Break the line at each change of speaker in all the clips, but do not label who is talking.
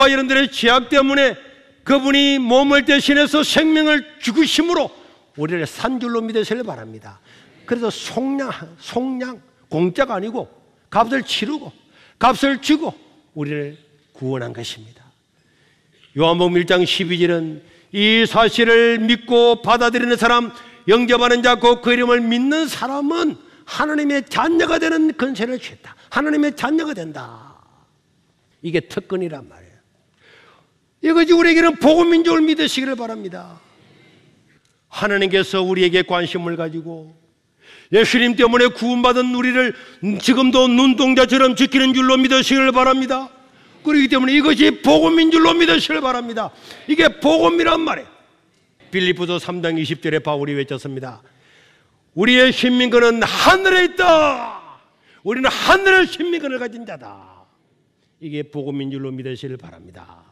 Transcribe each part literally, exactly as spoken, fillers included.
여러분들의 죄악 때문에 그분이 몸을 대신해서 생명을 죽으심으로 우리를 산줄로 믿으시길 바랍니다. 그래서 속량, 속량, 공짜가 아니고 값을 치르고 값을 주고 우리를 구원한 것입니다. 요한복음 일 장 십이 절은 이 사실을 믿고 받아들이는 사람, 영접하는 자, 곧 그 이름을 믿는 사람은 하나님의 자녀가 되는 권세를 주었다. 하나님의 자녀가 된다. 이게 특권이란 말이에요. 이것이 우리에게는 복음인 줄 믿으시기를 바랍니다. 하나님께서 우리에게 관심을 가지고 예수님 때문에 구원받은 우리를 지금도 눈동자처럼 지키는 줄로 믿으시기를 바랍니다. 그렇기 때문에 이것이 복음인 줄로 믿으시기를 바랍니다. 이게 복음이란 말이에요. 빌립보서 삼 장 이십 절에 바울이 외쳤습니다. 우리의 신민권은 하늘에 있다. 우리는 하늘의 신민권을 가진 자다. 이게 복음인 줄로 믿으시기를 바랍니다.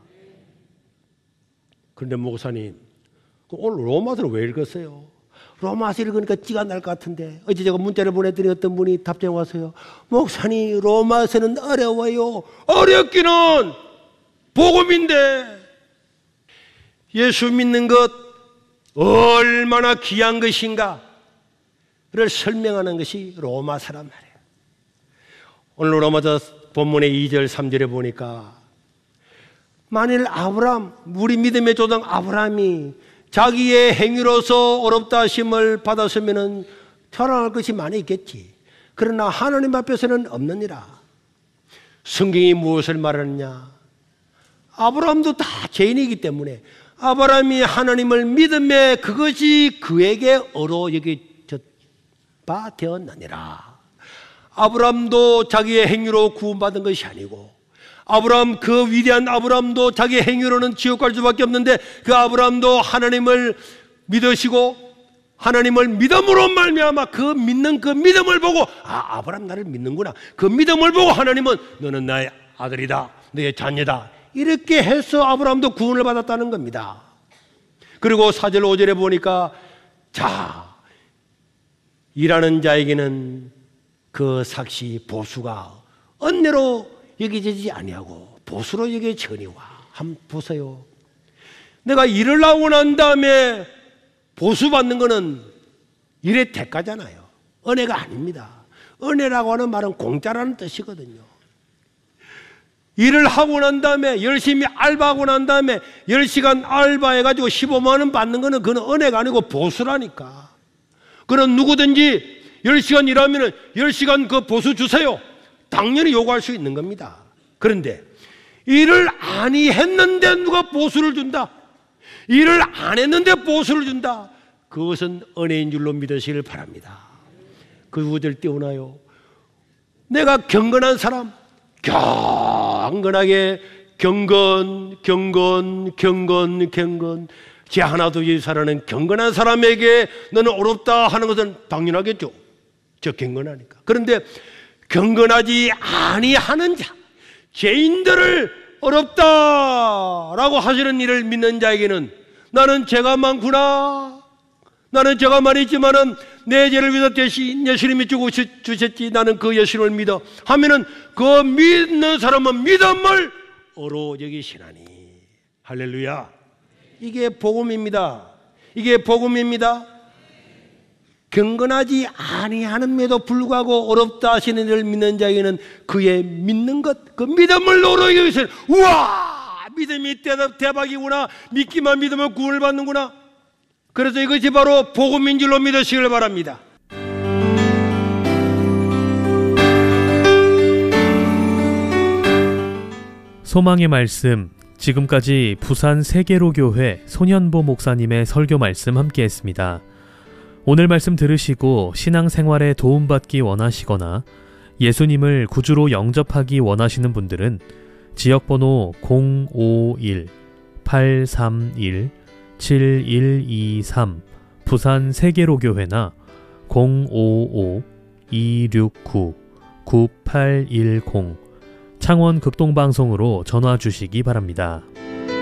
그런데 목사님, 오늘 로마서를 왜 읽었어요? 로마서 읽으니까 찌가 날 것 같은데, 어제 제가 문자를 보냈더니 어떤 분이 답장 왔어요. 목사님, 로마서는 어려워요. 어렵기는 복음인데 예수 믿는 것 얼마나 귀한 것인가를 설명하는 것이 로마서란 말이에요. 오늘 로마서 본문의 이 절 삼 절에 보니까 만일 아브람, 우리 믿음의 조상 아브람이 자기의 행위로서 어렵다 하심을 받았으면 자랑할 것이 많이 있겠지. 그러나 하나님 앞에서는 없느니라. 성경이 무엇을 말하느냐? 아브라함도 다 죄인이기 때문에 아브라함이 하나님을 믿음에 그것이 그에게 어로 여겨졌바 되었느니라. 아브라함도 자기의 행위로 구원받은 것이 아니고, 아브라함, 그 위대한 아브라함도 자기 행위로는 지옥 갈 수밖에 없는데 그 아브라함도 하나님을 믿으시고 하나님을 믿음으로 말미암아 그 믿는 그 믿음을 보고, 아, 아브라함 나를 믿는구나. 그 믿음을 보고 하나님은 너는 나의 아들이다, 너의 자녀다, 이렇게 해서 아브라함도 구원을 받았다는 겁니다. 그리고 사 절 오 절에 보니까 자, 일하는 자에게는 그 삭시 보수가 은혜로 여기지지 아니하고 보수로 여겨지거니와. 한번 보세요. 내가 일을 하고 난 다음에 보수받는 거는 일의 대가잖아요. 은혜가 아닙니다. 은혜라고 하는 말은 공짜라는 뜻이거든요. 일을 하고 난 다음에 열심히 알바하고 난 다음에 열 시간 알바해가지고 십오만 원 받는 거는 그건 은혜가 아니고 보수라니까. 그럼 누구든지 열 시간 일하면 열 시간 그 보수 주세요, 당연히 요구할 수 있는 겁니다. 그런데 일을 아니 했는데 누가 보수를 준다, 일을 안 했는데 보수를 준다, 그것은 은혜인 줄로 믿으시길 바랍니다. 그 구절 띄우나요? 내가 경건한 사람, 경건하게 경건, 경건, 경건, 경건, 죄 하나도 없이 살아는 경건한 사람에게 너는 어렵다 하는 것은 당연하겠죠. 저 경건하니까. 그런데 경건하지 아니하는 자, 죄인들을 어렵다라고 하시는 일을 믿는 자에게는 나는 죄가 많구나, 나는 죄가 많이 있지만은 내 죄를 위해서 대신 예수님이 주고 주셨지, 나는 그 예수님을 믿어 하면은 그 믿는 사람은 믿음을 어로 여기시나니. 할렐루야. 이게 복음입니다. 이게 복음입니다. 경건하지 아니하는데도 불구하고 어렵다 하시는 일을 믿는 자에게는 그의 믿는 것, 그 믿음을 어로 여기시는. 우와, 믿음이 대박, 대박이구나. 믿기만 믿으면 구원을 받는구나. 그래서 이것이 바로 복음인 줄로 믿으시길 바랍니다.
소망의 말씀, 지금까지 부산 세계로교회 손현보 목사님의 설교 말씀 함께했습니다. 오늘 말씀 들으시고 신앙생활에 도움받기 원하시거나 예수님을 구주로 영접하기 원하시는 분들은 지역번호 공오일 팔삼일 칠일이삼 부산 세계로교회나 공오오 이육구 구팔일공 창원 극동방송으로 전화 주시기 바랍니다.